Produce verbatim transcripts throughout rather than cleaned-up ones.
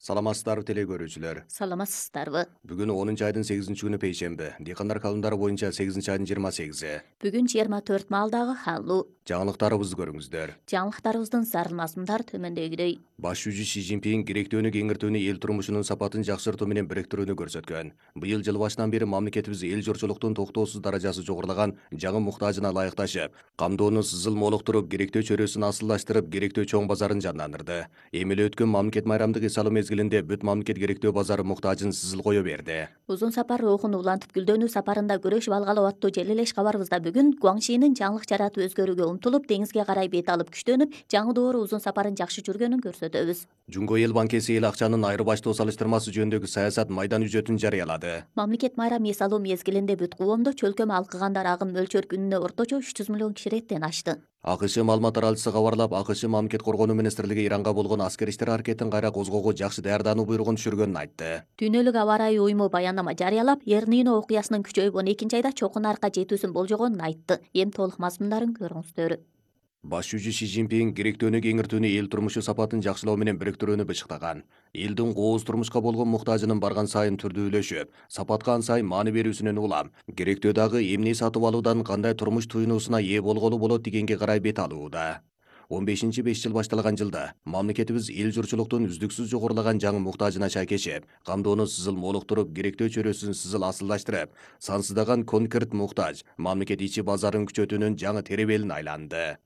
Саламатсыздарбы теле көрүүчүлөр. Саламатсыздарбы. Бүгүн онунчу айдын сегизинчи күнү пейшемби. Дыйкандар калымдары боюнча сегизинчи айдын жыйырма сегизи. Бүгүн жыйырма төрт маалдагы халлуу. Жаңылыктарыбызды көрүңүздөр. Жаңылыктарыбыздын зарыл мазмундар төмөндөгүдөй. Баш жүзү Си Цзиньпин керектөөнү кеңиртүүнү эл турмушунун сапатын жакшыртуу менен бириктирүүнү көрсөткөн. Быйыл жыл башынан бери мамлекетибиз эл журчулуктун токтоосуз даражасы жогорулаган жаңы муктажына ылайыкташып, камдоону сызыл молуктуруп, керектөө чөйрөсүн асылдаштырып, керектөө чоң базарын жандандырды. Эми эле өткөн мамлекет майрамдык эс алуу мезгилинде бүт мамлекет керектөө базары муктажын сызыл кое берди. Узун сапар рухун улантып гүлдөнүү сапарында күрөшүп алгалоо аттуу желилеш кабарыбызда бүгүн Гуаңшинин жаңылык жаратып өзгөрүүгө умтулуп, деңизге карай бет алып күчтөнүп, жаңы доору узун сапарын жакшы жүргөнүн көрсөтөбүз. Жумго эл банкеси эл акчанын айырбаштоо салыштырмасы жөнүндөгү саясат майдан үжөтүн жарыялады. Мамлекет майрам эс алуу мезгилинде бүт куомдо чөлкөм алкыгандар агым мөлчөр күнүнө орточо үч жүз миллион киширеттен ашты. АКШ маалымат аралчысы кабарлап, АКШ мамлекет коргонуу министрлиги Иранга болгон аскер иштер аракетин кайра козгоого жакшы даярдануу буйругун түшүргөнүн айтты. Дүйнөлүк аба ырайы уюму баяндама жарыялап, Эр-Нино окуясынын күчөйүп он экинчи айда чокун арка жетүүсүн болжогонун айтты. Эми толук мазмундарын көрүңүздөр. Баш жүзү Си Цзиньпин керектөөнү кеңиртүүнү эл турмушу сапатын жакшылоо менен бириктирүүнү бычыктаган. Элдин кооз турмушка болгон муктажынын барган сайын түрдүүлөшүп, сапатка ан сайын маани берүүсүнөн улам, керектөө дагы эмне сатып алуудан кандай турмуш туюнуусуна ээ болголу болот дегенге карай бет алууда. он бешинчи беш жыл башталган жылда мамлекетибиз эл журчулуктун үздүксүз жогорулаган жаңы муктажына шайкешип, камдоону сызыл молуктуруп, керектөө чөйрөсүн сызыл асылдаштырып, сансыздаган конкрет муктаж, мамлекет ичи базарын күчөтүүнүн жаңы теребелин айланды.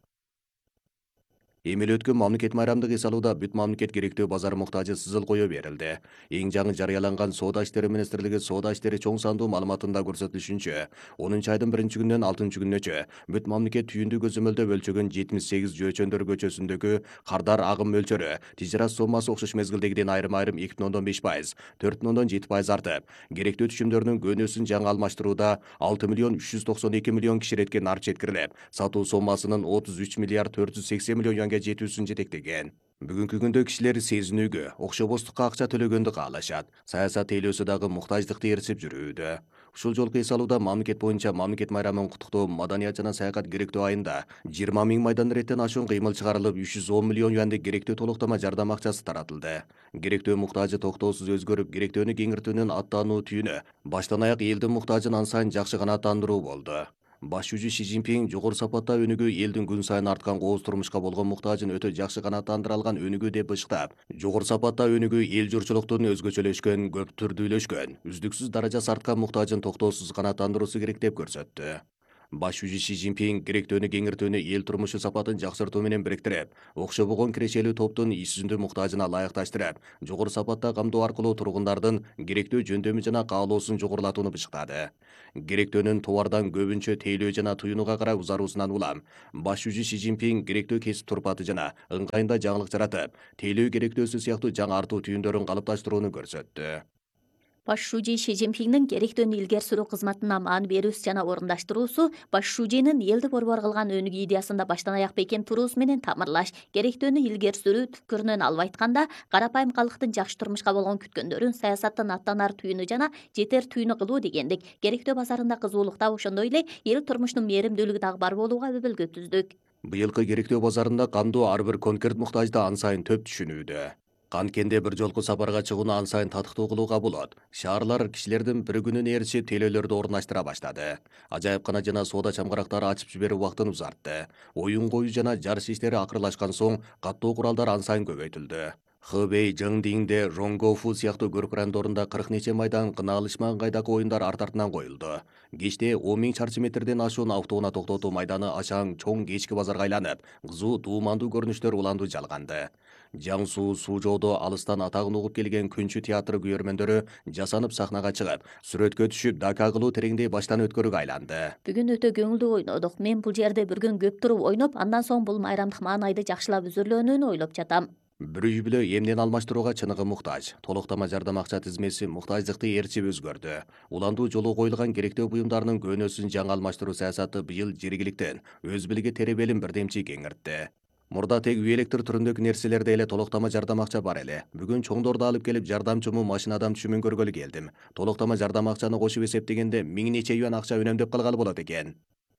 Эми эле өткөн мамлекет майрамдык эс алууда бүт мамлекет керектөө базар муктажы сызыл кое берилди. Эң жаңы жарыяланган Соода иштери министрлиги Соода иштери чоң сандуу маалыматында көрсөтүлүшүнчө, онунчу айдын биринчи күнүнөн алтынчы күнүнөчө бүт мамлекет түйүндүү көзөмөлдөп өлчөгөн жетимиш сегиз жөөчөндөр көчөсүндөгү кардар агым мөлчөрү, тижират соммасы окшош мезгилдегиден айрым-айрым эки бүтүн ондон беш пайыз, төрт бүтүн ондон жети пайыз артып, керектөө түшүмдөрдүн көнөөсүн жаңы алмаштырууда алты миллион үч жүз токсон эки миллион киширетке нарт жеткирилип, сатуу соммасынын отуз үч миллиард төрт жүз сексен миллион жетүүсүн жетектеген. Бүгүнкү күндө кишилер сезинүүгө, окшобостукка акча төлөгөндү каалашат. Саясат тейлөөсү дагы муктаждыкты ээрчип жүрүүдө. Ушул жолку эс алууда мамлекет боюнча мамлекет майрамын куттуктоо маданият жана саякат керектөө айында жыйырма миң майдан иреттен ашуун кыймыл чыгарылып, үч жүз он миллион юандык керектөө толуктама жардам акчасы таратылды. Керектөө муктажы токтоосуз өзгөрүп, керектөөнү кеңиртүүнүн аттануу түйүнү баштан аяк элдин муктажын ан сайын жакшы канааттандыруу болду. Баш жүзү Си Цзиньпин жогору сапатта өнүгүү элдин күн сайын арткан кооз турмушка болгон муктажын өтө жакшы канааттандыра алган өнүгүү деп бычыктап, жогору сапатта өнүгүү эл журчулуктун өзгөчөлөшкөн, көп түрдүүлөшкөн, үздүксүз даражасы арткан муктажын токтоосуз канааттандыруусу керек деп көрсөттү. Баш жүзү Си Цзиньпин керектөөнү кеңиртүүнү эл турмушу сапатын жакшыртуу менен бириктирип, окшобогон кирешелүү топтун иш жүзүндө муктажына ылайыкташтырып, жогору сапатта камдоо аркылуу тургундардын керектөө жөндөмү жана каалоосун жогорулатууну бычыктады. Керектөөнүн товардан көбүнчө тейлөө жана туюнууга карай узаруусунан улам, баш жүзү Си Цзиньпин керектөө кесип турпаты жана ыңгайында жаңылык жаратып, тейлөө керектөөсү сыяктуу жаңы артуу түйүндөрүн калыпташтырууну көрсөттү. Баш шужи Ши Цзиньпиндин керектөөнү илгери суруу кызматына маани берүүсү жана орундаштыруусу баш шужинин элди борбор кылган өнүгүү идеясында баштан аяк бекем туруусу менен тамырлаш. Керектөөнү илгери сүрүү түпкүрүнөн алып айтканда, карапайым калктын жакшы турмушка болгон күткөндөрүн саясаттын аттанар түйүнү жана жетер түйүнү кылуу дегендик. Керектөө базарында кызуулук дагы ошондой эле эл турмушунун мээримдүүлүгү дагы бар болууга өбөлгө түздүк. Быйылкы керектөө базарында камдоо ар бир конкрет муктажды ан сайын төп түшүнүүдө. Канткенде бир жолку сапарга чыгууну ан сайын татыктуу кылууга болот. Шаарлар кишилердин бір күнүнө ээрчип тейлөөлөрдү орундаштыра баштады. Ажайыпкана жана соода чамгарактары ачып жиберүү убактын узартты. Оюн коюу жана жарыш иштери акырылашкан соң каттоо куралдар ан сайын көбөйтүлдү. Хэбэй, Жыңдиңде, Ронгофу сыяктуу көрк райондорунда кырк нече майдан кынаалышмаган кайдагы оюндар арт артынан коюлду. Кечте он миң чарчы метрден ашуун автоунаа токтотуу майданы ачаң чоң кечки базарга айланып, кызуу дуумандуу көрүнүштөр уланду жалганды. Жаңсуу, Суужоодо алыстан атагын угуп келген Күнчү театры күйөрмөндөрү жасанып сахнага чыгып, сүрөткө түшүп, дака кылуу тереңдей баштан өткөрүүгө айланды. Бүгүн өтө көңүлдүү ойнодук. Мен бул жерде бир күн көп туруп ойноп, андан соң бул майрамдык маанайды жакшылап үзүрлөөнүн ойлоп жатам. Бир үй бүлө эмнен алмаштырууга чыныгы муктаж. Толуктама жардам акча тизмеси муктаждыкты ээрчип өзгөрдү. Уландуу жолу коюлган керектөө буюмдарынын көнөөсүн жаңы алмаштыруу саясаты быйыл жергиликтен өз билиги теребелин бирдемчи кеңиртти. Мурда тек үй электр түрүндөгү нерселерде эле толуктама жардам акча бар эле. Бүгүн чоңдорду алып келип жардамчымы машинадан түшүмүн көргөлү келдим. Толуктама жардам акчаны кошуп эсептегенде миң нече юан акча үнөмдөп калгалы болот экен.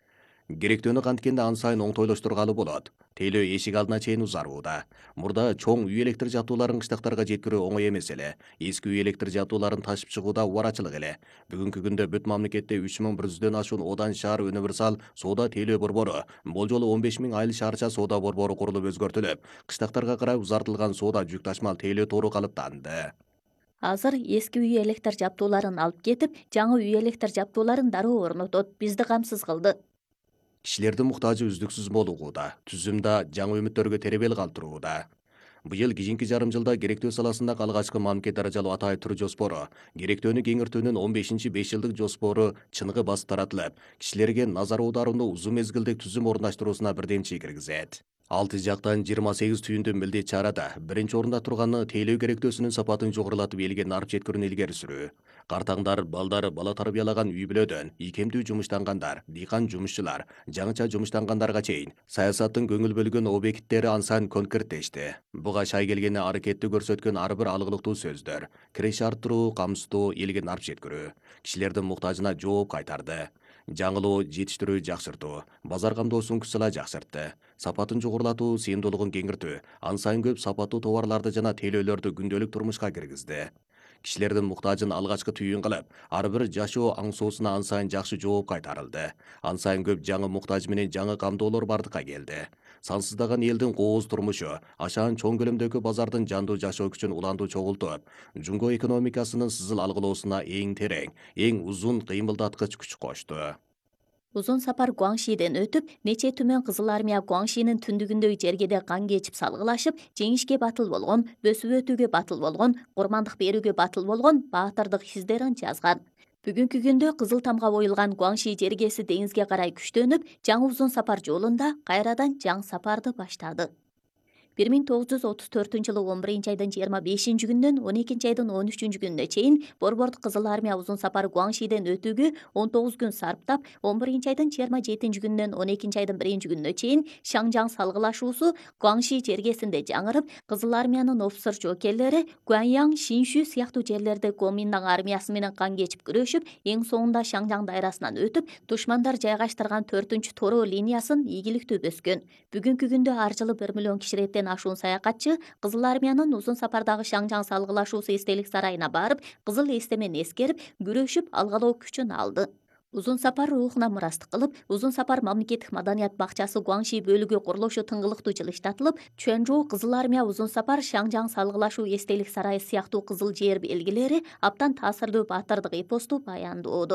Керектөөнү канткенде ан сайын оңтойлоштургалы болот. Тейлөө эшик алдына чейин узарууда. Мурда чоң үй электр жабдууларын кыштактарга жеткирүү оңой эмес эле. Эски үй электр жабдууларын ташып чыгууда убарачылык эле. Бүгүнкү күндө бүт мамлекетте үч миң бир жүздөн ашуун одан шаар универсал соода тейлөө борбору, болжолу он беш миң айыл шаарча соода борбору курулуп өзгөртүлүп, кыштактарга карай узартылган соода жүк ташмал тейлөө тору калыптанды. Азыр эски үй электр жабдууларын алып кетип, жаңы үй электр жабдууларын дароо орнотот, бизди камсыз кылды. Кишилердин муктажы үздүксүз молугууда, түзүмдө жаңы үмүттөргө теребел калтырууда. Быйыл кийинки жарым жылда керектөө саласындагы алгачкы мамлекет даражалуу атайын тур жоспору, керектөөнү кеңиртүүнүн он бешинчи беш жылдык жоспору чыныгы басып таратылып, кишилерге назар аударууну узун мезгилдик түзүм орундаштыруусуна бирдемчи киргизет. Алты жактан жыйырма сегиз түйүндү милдет чарада биринчи орунда турганы тейлөө керектөөсүнүн сапатын жогорулатып элге нарып жеткирүүнү илгери сүрүү. Картаңдар, балдар, бала тарбиялаган үй бүлөдөн, ийкемдүү жумуштангандар, дыйкан жумушчулар, жаңыча жумуштангандарга чейин саясаттын көңүл бөлгөн объекттери ансан конкреттешти. Буга шай келгени аракетти көрсөткөн ар бир алгылыктуу сөздөр, киреш арттыруу, камсыздоо, элге нарып жеткирүү, кишилердин муктажына жооп кайтарды. Жаңылоо, жетиштирүү жакшыртуу, базар камдоосун күсала жакшыртты. Сапатын жогорулатуу, сыйымдуулугун кеңиртүү, ан сайын көп сапаттуу товарларды жана тейлөөлөрдү күндөлүк турмушка киргизди. Кишилердин муктажын алгачкы түйүн кылып, ар бир жашоо аңсоосуна ан сайын жакшы жооп кайтарылды. Ан сайын көп жаңы муктаж менен жаңы камдоолор бардыкка келди. Сансыздаган элдин кооз турмушу, ашаан чоң көлөмдөгү базардын жандуу жашоо күчүн улантуу чогултуп, жунго экономикасынын сызыл алгылоосуна эң терең, эң узун кыймылдаткыч күч кошту. Узун сапар Гуаңшиден өтүп, нече түмөн Кызыл армия Гуаңшинин түндүгүндөгү жергеде кан кечип салгылашып, жеңишке батыл болгон, бөсүп өтүүгө батыл болгон, курмандык берүүгө батыл болгон баатырдык издерин жазган. Бүгүнкү күндө Кызыл тамга оюлган Гуаңши жергеси деңизге карай күчтөнүп, жаңы узун сапар жолунда кайрадан жаңы сапарды баштады. бир миң тогуз жүз отуз төртүнчү жылы он биринчи айдын жыйырма бешинчи күнүнөн он экинчи айдын он үчүнчү күнүнө чейин борбордук Кызыл армия узун сапары Гуаңшиден өтүүгө он тогуз күн сарптап, он биринчи айдын жыйырма жетинчи күнүнөн он экинчи айдын биринчи күнүнө чейин Шаңжаң салгылашуусу Гуаңши жергесинде жаңырып, Кызыл армиянын офицер жоокерлери Гуаньяң, Шиншүү сыяктуу жерлерде Куоминтang армиясы менен кан кечип күрөшүп, эң соңунда Шаңжаң дайрасынан өтүп, душмандар жайгаштырган төртүнчү тороо линиясын ийгиликтүү бөскөн. Бүгүнкү күндө ар жылы бир миллион кишилерден ашуун саякатчы Кызыл армиянын узун сапардагы Шаңжаң салгылашуусу эстелик сарайына барып, кызыл эстемени эскерип, күрөшүп, алгалоо күчүн алды. Узун сапар рухуна мурастык кылып, узун сапар мамлекеттик маданият бакчасы Гуаңши бөлүгү курулушу тыңгылыктуу жылыштатылып, Чуанчжоу Кызыл армия узун сапар Шаңжаң салгылашуу эстелик сарайы сыяктуу кызыл жер белгилери абдан таасирдүү баатырдык эпосту баяндоодо.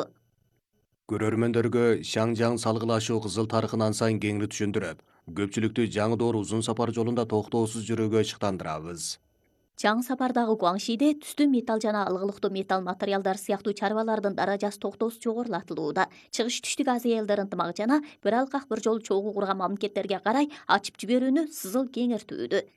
Көрөрмөндөргө Шаңжаң салгылашуу кызыл тарыхын ан сайын кеңири түшүндүрүп, көпчүлүктү жаңы доор узун сапар жолунда токтоосуз жүрүүгө ышыктандырабыз. Жаңы сапардагы Гуаңшиде түстүү металл жана алгылыктуу металл материалдар сыяктуу чарбалардын даражасы токтоосуз жогорулатылууда. Чыгыш түштүк Азия элдер ынтымак жана бир алкак бир жол чогуу курган мамлекеттерге карай ачып жиберүүнү сызыл кеңиртүүдө.